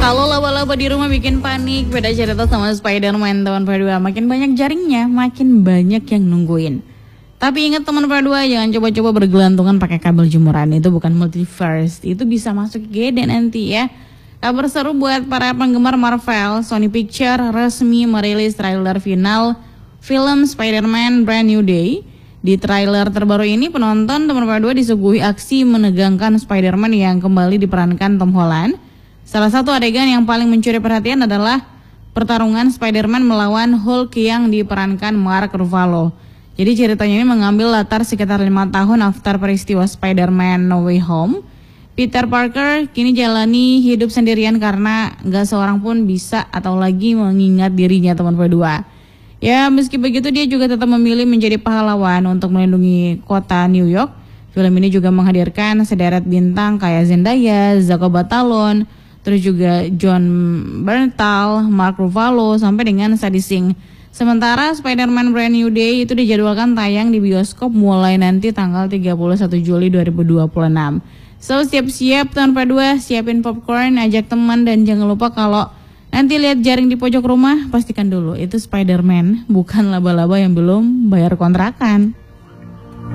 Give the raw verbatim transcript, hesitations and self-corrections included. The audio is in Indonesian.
Kalau laba-laba di rumah bikin panik, beda cerita sama Spider-Man teman berdua. Makin banyak jaringnya, makin banyak yang nungguin. Tapi ingat teman berdua, jangan coba-coba bergelantungan pakai kabel jemuran. Itu bukan multiverse, itu bisa masuk G D nanti ya. Kabar seru buat para penggemar Marvel, Sony Pictures resmi merilis trailer final film Spider-Man Brand New Day. Di trailer terbaru ini, penonton teman berdua disuguhi aksi menegangkan Spider-Man yang kembali diperankan Tom Holland. Salah satu adegan yang paling mencuri perhatian adalah pertarungan Spider-Man melawan Hulk yang diperankan Mark Ruffalo. Jadi ceritanya ini mengambil latar sekitar lima tahun after peristiwa Spider-Man No Way Home. Peter Parker kini jalani hidup sendirian karena gak seorang pun bisa atau lagi mengingat dirinya teman berdua. Ya meski begitu dia juga tetap memilih menjadi pahlawan untuk melindungi kota New York. Film ini juga menghadirkan sederet bintang kayak Zendaya, Zoe Batalon, terus juga John Bernthal, Mark Ruffalo, sampai dengan Sadie Sink. Sementara Spider-Man Brand New Day itu dijadwalkan tayang di bioskop mulai nanti tanggal tiga puluh satu Juli dua ribu dua puluh enam. So siap-siap tahun kedua, siapin popcorn, ajak teman, dan jangan lupa kalau nanti lihat jaring di pojok rumah, pastikan dulu itu Spider-Man, bukan laba-laba yang belum bayar kontrakan.